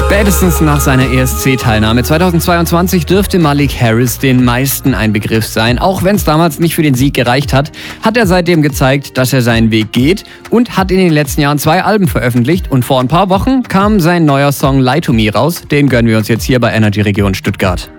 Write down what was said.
Spätestens nach seiner ESC-Teilnahme 2022 dürfte Malik Harris den meisten ein Begriff sein. Auch wenn es damals nicht für den Sieg gereicht hat, hat er seitdem gezeigt, dass er seinen Weg geht und hat in den letzten Jahren 2 Alben veröffentlicht. Und vor ein paar Wochen kam sein neuer Song Lie to Me raus. Den gönnen wir uns jetzt hier bei Energy Region Stuttgart.